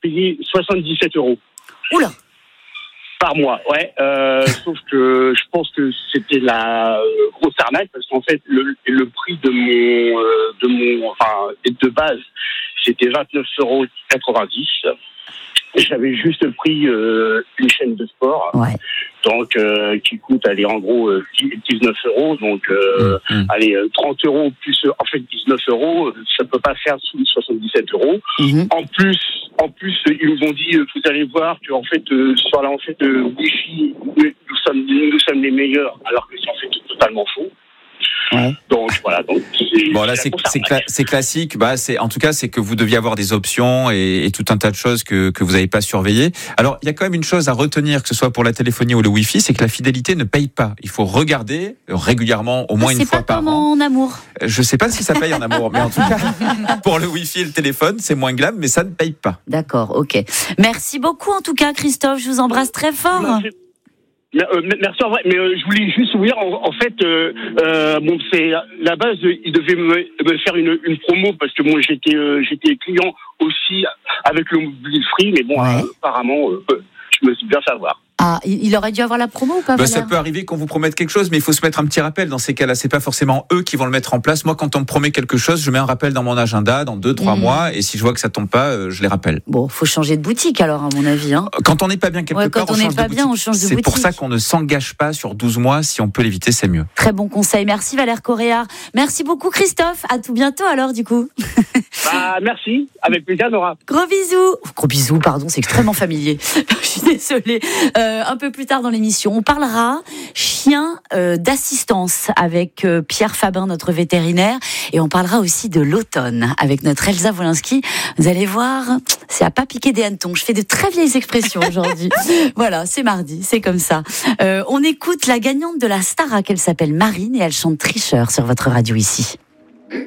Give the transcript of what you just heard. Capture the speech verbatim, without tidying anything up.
payer soixante-dix-sept euros. Oula. Par mois, ouais. Euh, sauf que je pense que c'était la euh, grosse arnaque parce qu'en fait le, le prix de mon euh, de mon enfin de base c'était vingt-neuf euros quatre-vingt-dix. J'avais juste pris euh, une chaîne de sport, ouais. donc euh, qui coûte allez en gros euh, dix-neuf euros, donc euh, mmh. allez trente euros plus en fait dix-neuf euros, ça peut pas faire sous soixante-dix-sept euros. Mmh. En plus, en plus ils nous ont dit vous allez voir que en fait euh, sur la en fait euh, Wi-Fi nous sommes nous sommes les meilleurs, alors que c'est en fait totalement faux. Ouais. Donc voilà. Donc c'est, bon là c'est c'est, cla- c'est classique. Bah c'est en tout cas c'est que vous deviez avoir des options et, et tout un tas de choses que que vous n'avez pas surveillées. Alors il y a quand même une chose à retenir, que ce soit pour la téléphonie ou le Wi-Fi, c'est que la fidélité ne paye pas. Il faut regarder régulièrement, au moins c'est une fois par an. C'est pas comme en amour. Je sais pas si ça paye en amour, mais en tout cas pour le Wi-Fi et le téléphone c'est moins glam, mais ça ne paye pas. D'accord, ok. Merci beaucoup en tout cas Christophe. Je vous embrasse très fort. Merci. Euh, merci en vrai, mais euh, je voulais juste vous dire, en, en fait, euh, euh, bon, c'est la base, il devait me, me faire une, une promo parce que moi j'étais, euh, j'étais client aussi avec le mobile free, mais bon, ouais. euh, apparemment, euh, je me suis bien savoir. Ah, il aurait dû avoir la promo ou pas? Bah, ça peut arriver qu'on vous promette quelque chose, mais il faut se mettre un petit rappel. Dans ces cas-là, c'est pas forcément eux qui vont le mettre en place. Moi, quand on me promet quelque chose, je mets un rappel dans mon agenda dans deux, trois mmh. mois, et si je vois que ça tombe pas, je les rappelle. Bon, faut changer de boutique alors, à mon avis. Hein. Quand on n'est pas bien quelque ouais, part, quand on n'est pas bien, on change de c'est boutique. C'est pour ça qu'on ne s'engage pas sur douze mois. Si on peut l'éviter, c'est mieux. Très bon conseil. Merci Valère Correa. Merci beaucoup Christophe. À tout bientôt alors, du coup. Bah, merci. Avec plaisir, Nora. Gros bisous. Gros bisous, pardon, c'est extrêmement familier. Je suis désolée. Euh, un peu plus tard dans l'émission, on parlera chien euh, d'assistance avec euh, Pierre Fabin, notre vétérinaire, et on parlera aussi de l'automne avec notre Elsa Wolinski. Vous allez voir, c'est à pas piquer des hannetons. Je fais de très vieilles expressions aujourd'hui. Voilà, c'est mardi, c'est comme ça. Euh, on écoute la gagnante de la Starac, elle s'appelle Marine et elle chante Tricheur sur votre radio ici.